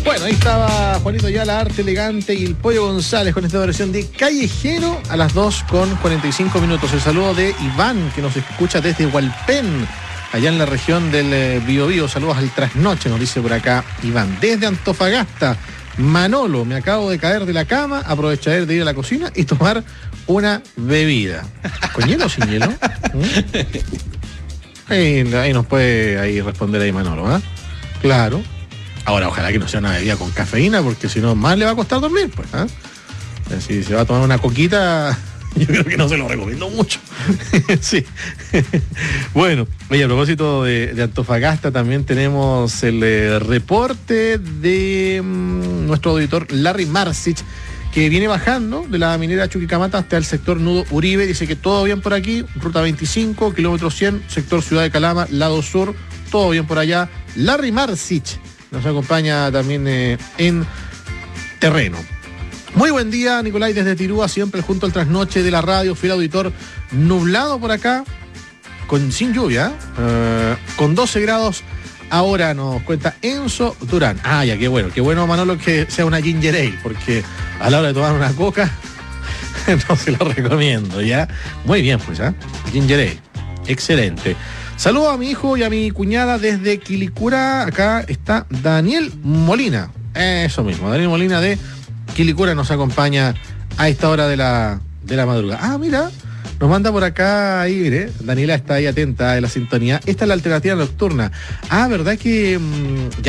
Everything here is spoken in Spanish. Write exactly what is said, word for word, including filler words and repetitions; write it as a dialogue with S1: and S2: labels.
S1: Bueno, ahí estaba Juanito Ayala, Arte Elegante, y el Pollo González con esta versión de Callejero a las dos con cuarenta y cinco minutos. El saludo de Iván, que nos escucha desde Hualpén, allá en la región del eh, Biobío. Saludos al trasnoche, nos dice por acá Iván. Desde Antofagasta, Manolo, me acabo de caer de la cama, aprovecharé de ir a la cocina y tomar una bebida. ¿Con hielo o sin hielo? ¿Mm? Ahí, ahí nos puede ahí responder ahí Manolo, ¿eh? Claro. Ahora, ojalá que no sea una bebida con cafeína, porque si no, más le va a costar dormir, pues, ¿eh? Si se va a tomar una coquita, yo creo que no se lo recomiendo mucho. Sí. Bueno, oye, a propósito de, de Antofagasta, también tenemos el eh, reporte de um, nuestro auditor Larry Marsich, que viene bajando de la minera Chuquicamata hasta el sector Nudo Uribe. Dice que todo bien por aquí, ruta veinticinco, kilómetro cien, sector Ciudad de Calama, lado sur, todo bien por allá. Larry Marsich nos acompaña también eh, en terreno. Muy buen día, Nicolai, desde Tirúa, siempre junto al trasnoche de la radio, fiel auditor. Nublado por acá, con sin lluvia, eh, con doce grados. Ahora nos cuenta Enzo Durán. Ah, ya, qué bueno, qué bueno, Manolo, que sea una ginger ale, porque a la hora de tomar una coca, no se lo recomiendo, ¿ya? Muy bien, pues, ¿ah? ¿eh? Ginger ale, excelente. Saludo a mi hijo y a mi cuñada desde Quilicura. Acá está Daniel Molina. Eso mismo, Daniel Molina de Quilicura nos acompaña a esta hora de la, de la madrugada. Ah, mira, nos manda por acá ahí, mire, Daniela está ahí atenta de la sintonía. Esta es la alternativa nocturna. Ah, ¿verdad que mmm,